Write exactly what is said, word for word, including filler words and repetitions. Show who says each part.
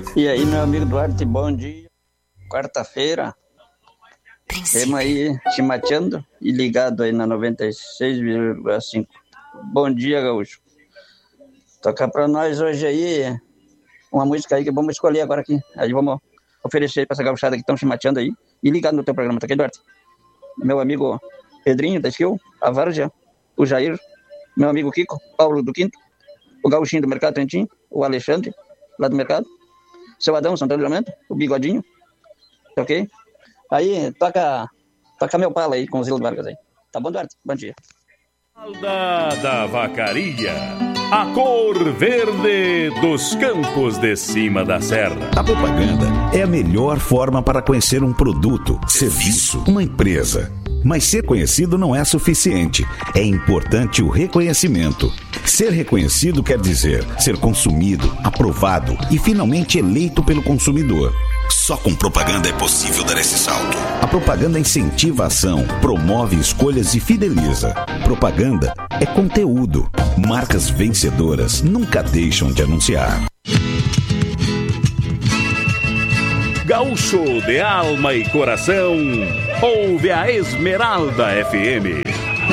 Speaker 1: E aí, meu amigo Duarte, bom dia. Quarta-feira. Temos aí te mateando e ligado aí na noventa e seis vírgula cinco. Bom dia, Gaúcho. Tocar pra nós hoje aí uma música aí que vamos escolher agora aqui. Aí vamos oferecer pra essa gauchada que estão te mateando aí e ligado no teu programa, tá aqui, Duarte? Meu amigo Pedrinho da Skill, a Várzea, o Jair, meu amigo Kiko, Paulo do Quinto, o Gauchinho do Mercado Trentinho, o Alexandre, lá do Mercado, seu Adão, São Pedro do Lamento, o Bigodinho, tá ok? Aí, toca, toca meu pala aí com o Zilo Vargas aí. Tá bom, Duarte? Bom dia.
Speaker 2: Da, da Vacaria, a cor verde dos campos de cima da serra.
Speaker 3: A propaganda é a melhor forma para conhecer um produto, serviço, uma empresa. Mas ser conhecido não é suficiente. É importante o reconhecimento. Ser reconhecido quer dizer ser consumido, aprovado e finalmente eleito pelo consumidor. Só com propaganda é possível dar esse salto. A propaganda incentiva a ação, promove escolhas e fideliza. Propaganda é conteúdo. Marcas vencedoras nunca deixam de anunciar.
Speaker 2: Gaúcho de alma e coração, ouve a Esmeralda F M.